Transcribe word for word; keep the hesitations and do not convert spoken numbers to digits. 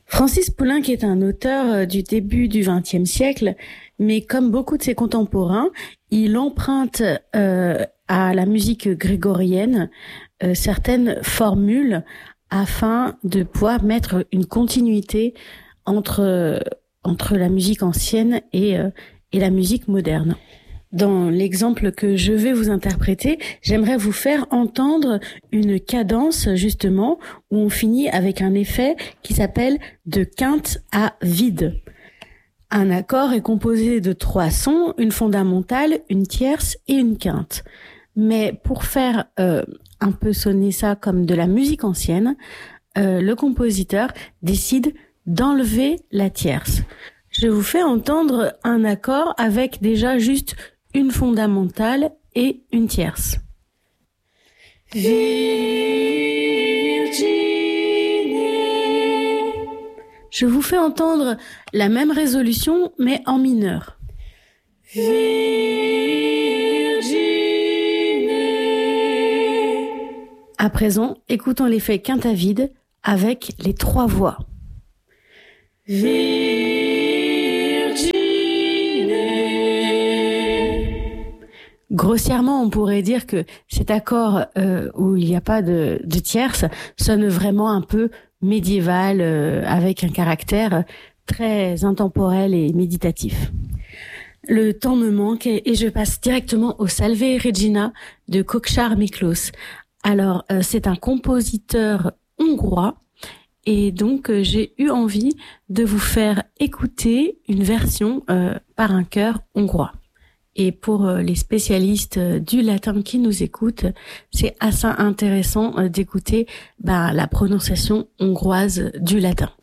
Francis Poulenc est un auteur du début du vingtième siècle, mais comme beaucoup de ses contemporains, il emprunte euh, à la musique grégorienne euh, certaines formules afin de pouvoir mettre une continuité entre entre la musique ancienne et euh, et la musique moderne. Dans l'exemple que je vais vous interpréter, j'aimerais vous faire entendre une cadence, justement, où on finit avec un effet qui s'appelle de quinte à vide. Un accord est composé de trois sons, une fondamentale, une tierce et une quinte. Mais pour faire euh, un peu sonner ça comme de la musique ancienne, euh, le compositeur décide d'enlever la tierce. Je vous fais entendre un accord avec déjà juste une fondamentale et une tierce. Virgine. Je vous fais entendre la même résolution, mais en mineur. Virgine. À présent, écoutons l'effet quinte à vide avec les trois voix. Virgine. Grossièrement, on pourrait dire que cet accord euh, où il n'y a pas de, de tierce sonne vraiment un peu médiéval, euh, avec un caractère très intemporel et méditatif. Le temps me manque et, et je passe directement au Salve Regina de Kocsár Miklós. Alors, euh, c'est un compositeur hongrois et donc euh, j'ai eu envie de vous faire écouter une version euh, par un chœur hongrois. Et pour les spécialistes du latin qui nous écoutent, c'est assez intéressant d'écouter bah, la prononciation hongroise du latin.